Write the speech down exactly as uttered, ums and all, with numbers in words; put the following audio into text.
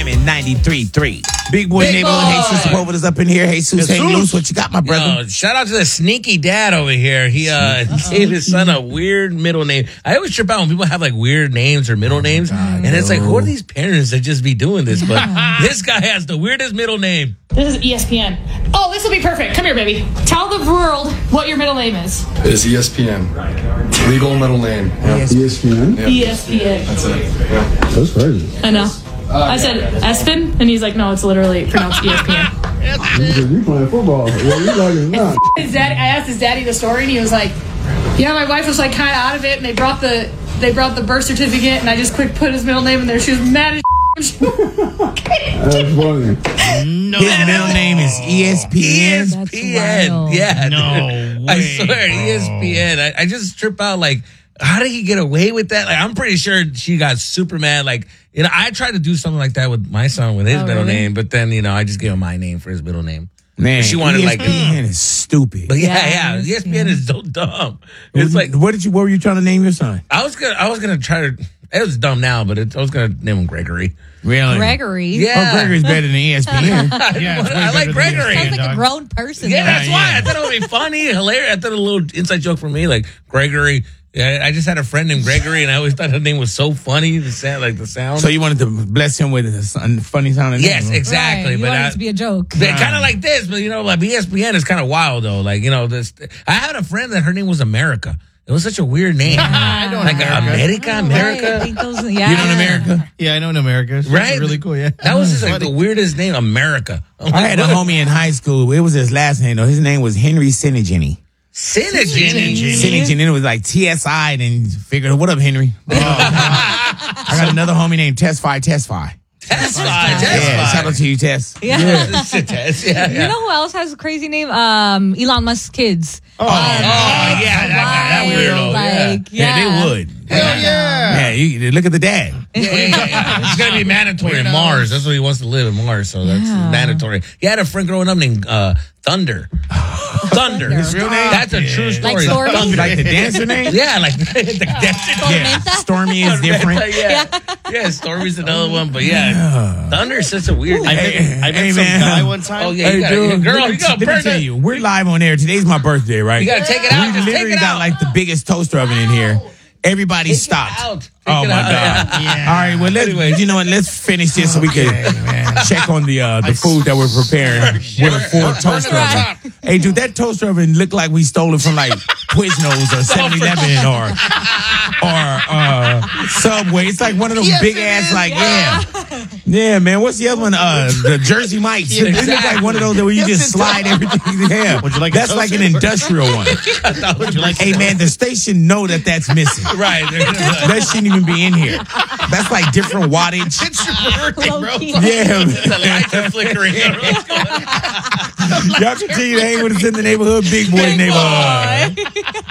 in ninety-three point three. Big boy Big neighborhood. boy. Hey, Sister Povita's up in here. Hey, Jesus, hang Jesus. loose. What you got, my brother? Yo, shout out to the sneaky dad over here. He uh, gave his son a weird middle name. I always trip out when people have like weird names or middle names. And it's like, who are these parents that just be doing this? But this guy has the weirdest middle name. This is E S P N. Oh, this will be perfect. Come here, baby. Tell the world what your middle name is. It's E S P N. Legal middle name. Yeah. E S P N? Yeah. E S P N. That's it. Yeah. That's crazy. I know. I said Espen, and he's like, no, it's literally pronounced E S P N. Because you playing football. Well, you like it's not. His dad, I asked his daddy the story, and he was like, yeah, my wife was like kind of out of it, and they brought the they brought the birth certificate, and I just quick put his middle name in there. She was mad as That's funny. No. His middle name is E S P N. E S P N. Yeah. No dude. I way, swear, bro. E S P N. I, I just trip out like, how did he get away with that? Like, I'm pretty sure she got super mad. Like, you know, I tried to do something like that with my son with his Oh, middle really? name, but then, you know, I just gave him my name for his middle name. Man, She wanted, E S like, P N is stupid. But yeah, Yeah, yeah, E S P N is so dumb. What, It's like, what did you? What were you trying to name your son? I was gonna, I was gonna try to. It was dumb now, but it, I was gonna name him Gregory. Really? Gregory. Yeah, Oh, Gregory's better than E S P N. Yeah, it's way I better like than Gregory. E S P N, Sounds like a dog. grown person. Yeah, though. that's Yeah, why yeah. I thought it would be funny, hilarious. I thought a little inside joke for me, like Gregory. Yeah, I just had a friend named Gregory, and I always thought her name was so funny. The sound, like the sound. So you wanted to bless him with a son- funny sounding name? yes, exactly. Right, you but want I, it to be a joke. kind of like this, but you know, like E S P N is kind of wild though. Like you know, this. I had a friend that her name was America. It was such a weird name. I know like America. America, Right, I America. think those, yeah. You know America? Yeah, I know in America. It's Right? really cool, yeah. That was just like the weirdest name, America. I'm I had a like, what? homie in high school. It was his last name though. His name was Henry Sinigini. Synergy. Sinigini. And it was like T S I. And figured, what up, Henry? I got another homie named Testify Testify. That's fine. Yeah, That's shout out to you, Tess. Yeah. fine. Test, yeah, You yeah. know who else has a crazy name? Um, Elon Musk's kids. Oh, Oh, yeah, that, that, that Wild, weirdo. yeah. like, yeah, yeah. they would. Hell yeah. Yeah, you, look at the dad. Yeah, yeah, yeah, yeah. It's gonna be mandatory in Mars. That's what he wants to live in Mars, so that's Yeah. mandatory. He had a friend growing up named uh, Thunder. Thunder. His real name? That's a true story. Like Stormy? Thunder. Like the dancer name? Yeah, like the dancer. Yeah, Tormenta? Stormy is different. Yeah, yeah. Stormy's another one, but yeah, Thunder is such a weird name. Hey, I met hey, some man. guy one time. Oh yeah, you got dude, girl. let me- You got let me burn tell it. you, we're live on air. Today's my birthday, right? You gotta take it out. We Just take literally it got out. like the biggest toaster oven in here. Everybody Take it stopped. out. Take Oh it my out. god! Yeah. All right, well, let's. You know what? Let's finish this so we can check on the uh, the food that we're preparing with a Ford toaster Right. oven. Hey, dude, that toaster oven looked like we stole it from like Quiznos or seven eleven or or uh, Subway. It's like one of those Yes, big it ass, is. like yeah, yeah, man. What's the other one? Uh, the Jersey Mike's. Yeah, It looks like exactly. one of those that where you Yes, just it slide does. everything. Yeah, Would you like a that's like an toaster? industrial one. Would you like Hey, man, the station know that that's missing. Right. That shouldn't even be in here. That's like different wattage. It's your birthday, bro. Low-key. Yeah, The lights are flickering. y'all continue to hang with us in the neighborhood, big boy neighborhood.